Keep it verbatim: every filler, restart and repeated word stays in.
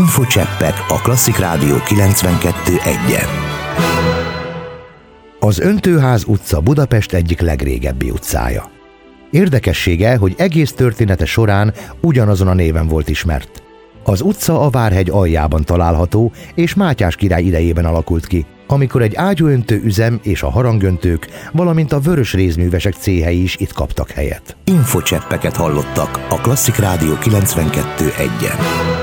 Infocseppek a Klasszik Rádió kilencvenkettő egyen. Az Öntőház utca Budapest egyik legrégebbi utcája. Érdekessége, hogy egész története során ugyanazon a néven volt ismert. Az utca a Várhegy aljában található, és Mátyás király idejében alakult ki, amikor egy ágyúöntő üzem és a harangöntők, valamint a vörös rézművesek céhei is itt kaptak helyet. Infocseppeket hallottak a Klasszik Rádió kilencvenkettő egyen.